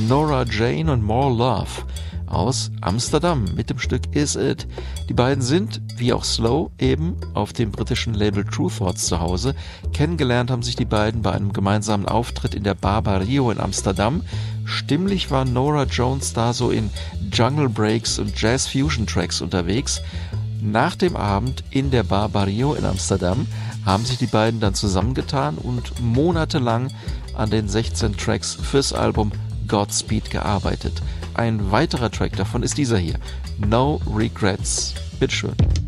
Nora Jane und More Love aus Amsterdam mit dem Stück Is It. Die beiden sind, wie auch Slow, eben auf dem britischen Label True Thoughts zu Hause. Kennengelernt haben sich die beiden bei einem gemeinsamen Auftritt in der Bar Barrio in Amsterdam. Stimmlich war Nora Jones da so in Jungle Breaks und Jazz Fusion Tracks unterwegs. Nach dem Abend in der Bar Barrio in Amsterdam haben sich die beiden dann zusammengetan und monatelang an den 16 Tracks fürs Album Godspeed gearbeitet. Ein weiterer Track davon ist dieser hier, No Regrets. Bitteschön.